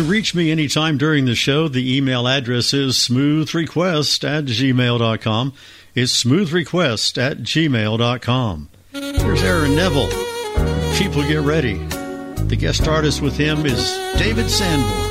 to reach me anytime during the show, the email address is smoothrequest@gmail.com. It's smoothrequest@gmail.com. Here's Aaron Neville. People get ready. The guest artist with him is David Sanborn.